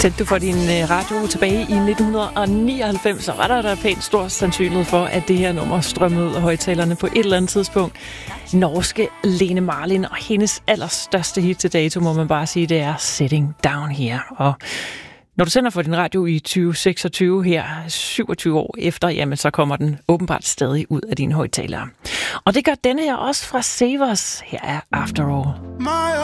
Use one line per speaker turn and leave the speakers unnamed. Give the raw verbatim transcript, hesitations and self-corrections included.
Tændte du for din radio tilbage i nitten nioghalvfems, så var der der pænt stor sandsynlighed for, at det her nummer strømmede ud af højtalerne på et eller andet tidspunkt. Norske Lene Marlin og hendes allerstørste hit til dato, må man bare sige, det er Sitting Down Here. Og når du sender for din radio i tyve seksogtyve her, syvogtyve år efter, jamen så kommer den åbenbart stadig ud af dine højtalere. Og det gør denne her også fra Savers. Her er After All.